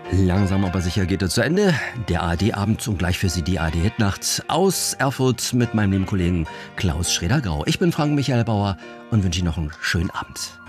Langsam aber sicher geht es zu Ende. Der ARD-Abend und gleich für Sie die ARD-Hitnacht aus Erfurt mit meinem lieben Kollegen Klaus Schreder-Grau. Ich bin Frank Michael Bauer und wünsche Ihnen noch einen schönen Abend.